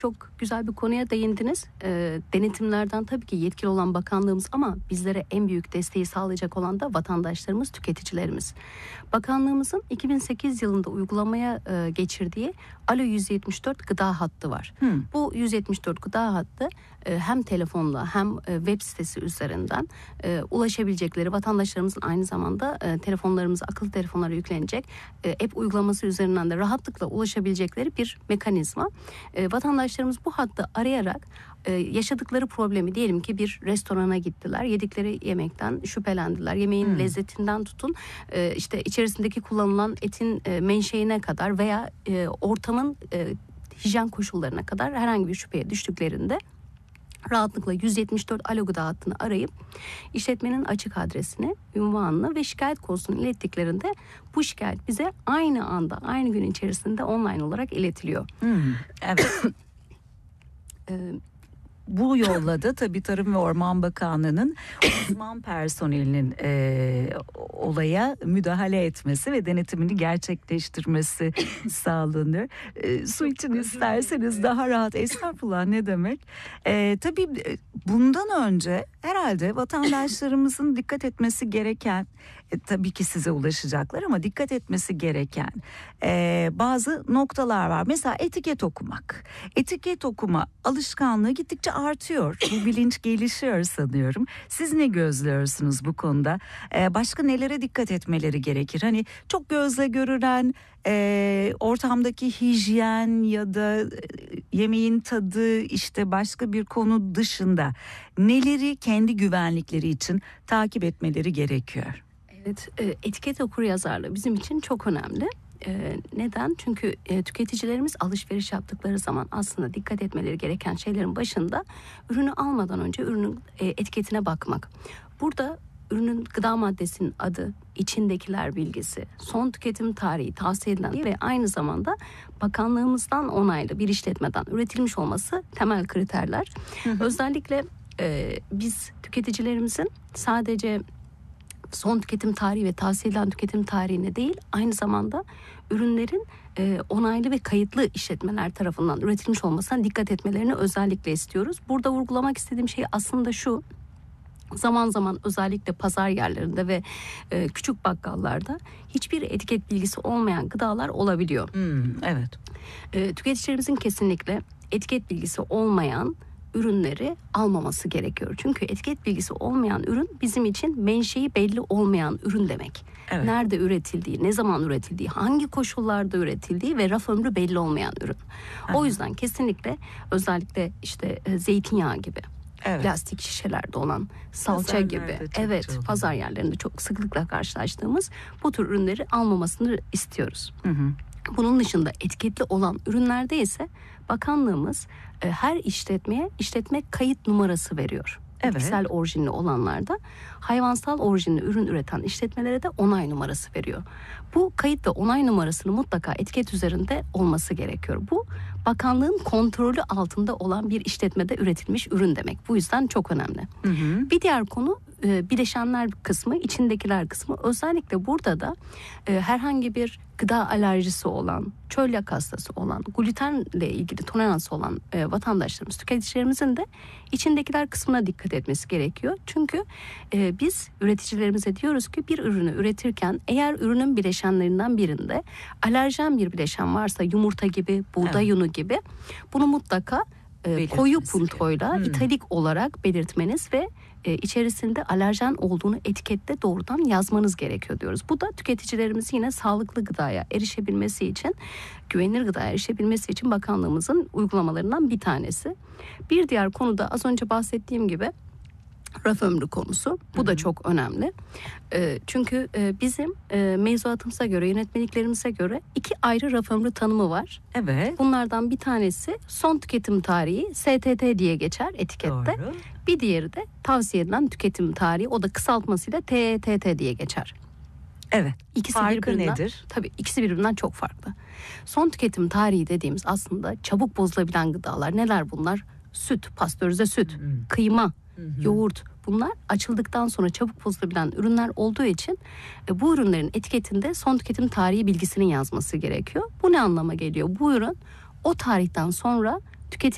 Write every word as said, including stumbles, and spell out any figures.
Çok güzel bir konuya değindiniz. E, denetimlerden tabii ki yetkili olan bakanlığımız ama bizlere en büyük desteği sağlayacak olan da vatandaşlarımız, tüketicilerimiz. Bakanlığımızın iki bin sekiz yılında uygulamaya e, geçirdiği Alo yüz yetmiş dört gıda hattı var. Hmm. Bu yüz yetmiş dört gıda hattı e, hem telefonla hem e, web sitesi üzerinden e, ulaşabilecekleri, vatandaşlarımızın aynı zamanda e, telefonlarımıza, akıllı telefonlara yüklenecek e, app uygulaması üzerinden de rahatlıkla ulaşabilecekleri bir mekanizma. E, vatandaşlarımız bu hattı arayarak e, yaşadıkları problemi, diyelim ki bir restorana gittiler, yedikleri yemekten şüphelendiler. Yemeğin hmm. lezzetinden tutun e, işte içerisindeki kullanılan etin e, menşeine kadar veya e, ortamın e, hijyen koşullarına kadar herhangi bir şüpheye düştüklerinde rahatlıkla yüz yetmiş dört Alo Gıda hattını arayıp işletmenin açık adresini, ünvanını ve şikayet konusunu ilettiklerinde bu şikayet bize aynı anda, aynı gün içerisinde online olarak iletiliyor. Hmm, evet. ee, Bu yolla da tabii Tarım ve Orman Bakanlığı'nın uzman personelinin e, olaya müdahale etmesi ve denetimini gerçekleştirmesi sağlanıyor. E, su için isterseniz daha rahat, estağfurullah ne demek. E, tabii bundan önce herhalde vatandaşlarımızın dikkat etmesi gereken, e, tabii ki size ulaşacaklar ama dikkat etmesi gereken e, bazı noktalar var. Mesela etiket okumak. Etiket okuma alışkanlığı gittikçe artıyor. Bu bilinç gelişiyor sanıyorum. Siz ne gözlüyorsunuz bu konuda? Ee, başka nelere dikkat etmeleri gerekir? Hani çok gözle görülen e, ortamdaki hijyen ya da e, yemeğin tadı, işte başka bir konu dışında neleri kendi güvenlikleri için takip etmeleri gerekiyor? Evet, etiket okuryazarlığı bizim için çok önemli. Ee, neden? Çünkü e, tüketicilerimiz alışveriş yaptıkları zaman aslında dikkat etmeleri gereken şeylerin başında ürünü almadan önce ürünün e, etiketine bakmak. Burada ürünün gıda maddesinin adı, içindekiler bilgisi, son tüketim tarihi, tavsiye edilen ve aynı zamanda bakanlığımızdan onaylı bir işletmeden üretilmiş olması temel kriterler. Hı hı. Özellikle e, biz tüketicilerimizin sadece son tüketim tarihi ve tavsiye edilen tüketim tarihine değil, aynı zamanda ürünlerin e, onaylı ve kayıtlı işletmeler tarafından üretilmiş olmasına dikkat etmelerini özellikle istiyoruz. Burada vurgulamak istediğim şey aslında şu: zaman zaman özellikle pazar yerlerinde ve e, küçük bakkallarda hiçbir etiket bilgisi olmayan gıdalar olabiliyor. Hmm, evet. E, tüketicilerimizin kesinlikle etiket bilgisi olmayan ürünleri almaması gerekiyor. Çünkü etiket bilgisi olmayan ürün bizim için menşei belli olmayan ürün demek. Evet. Nerede üretildiği, ne zaman üretildiği, hangi koşullarda üretildiği ve raf ömrü belli olmayan ürün. Aha. O yüzden kesinlikle özellikle işte e, zeytinyağı gibi, evet, plastik şişelerde olan salça pazar gibi, evet, çok pazar yerlerinde çok sıklıkla karşılaştığımız bu tür ürünleri almamasını istiyoruz. Hı hı. Bunun dışında etiketli olan ürünlerde ise bakanlığımız e, her işletmeye işletme kayıt numarası veriyor. Evet. Bitkisel orijinli olanlarda, hayvansal orijinli ürün üreten işletmelere de onay numarası veriyor. Bu kayıt ve onay numarasının mutlaka etiket üzerinde olması gerekiyor. Bu bakanlığın kontrolü altında olan bir işletmede üretilmiş ürün demek. Bu yüzden çok önemli. Hı hı. Bir diğer konu e, bileşenler kısmı, içindekiler kısmı. Özellikle burada da e, herhangi bir gıda alerjisi olan, çölyak hastası olan, glutenle ilgili toleransı olan e, vatandaşlarımız, tüketicilerimizin de içindekiler kısmına dikkat etmesi gerekiyor. Çünkü e, biz üreticilerimize diyoruz ki bir ürünü üretirken eğer ürünün bileşenlerinden birinde alerjen bir bileşen varsa, yumurta gibi, buğday evet. unu gibi, bunu mutlaka e, koyu puntoyla hmm. italik olarak belirtmeniz ve e, içerisinde alerjen olduğunu etikette doğrudan yazmanız gerekiyor diyoruz. Bu da tüketicilerimiz yine sağlıklı gıdaya erişebilmesi için, güvenilir gıdaya erişebilmesi için bakanlığımızın uygulamalarından bir tanesi. Bir diğer konu da az önce bahsettiğim gibi raf ömrü konusu. Bu Hı-hı. da çok önemli. E, çünkü e, bizim e, mevzuatımıza göre, yönetmeliklerimize göre iki ayrı raf ömrü tanımı var. Evet. Bunlardan bir tanesi son tüketim tarihi, S T T diye geçer etikette. Doğru. Bir diğeri de tavsiye edilen tüketim tarihi, o da kısaltmasıyla T E T T diye geçer. Evet. İkisi farkı nedir? Tabii ikisi birbirinden çok farklı. Son tüketim tarihi dediğimiz aslında çabuk bozulabilen gıdalar. Neler bunlar? Süt, pastörize süt, Hı-hı. kıyma, Hı-hı. yoğurt, bunlar açıldıktan sonra çabuk bozulabilen ürünler olduğu için e, bu ürünlerin etiketinde son tüketim tarihi bilgisinin yazması gerekiyor. Bu ne anlama geliyor? Bu ürün o tarihten sonra tüketim